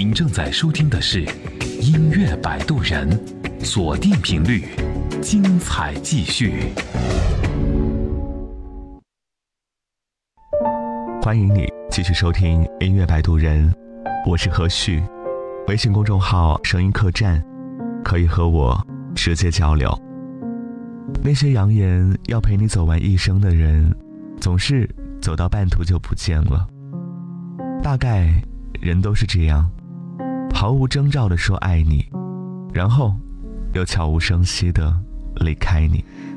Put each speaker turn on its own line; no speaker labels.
您正在收听的是音乐摆渡人，锁定频率，精彩继续。
欢迎你继续收听音乐摆渡人，我是何旭。微信公众号声音客栈，可以和我直接交流。那些扬言要陪你走完一生的人，总是走到半途就不见了。大概人都是这样，毫无征兆地说爱你，然后又悄无声息地离开你。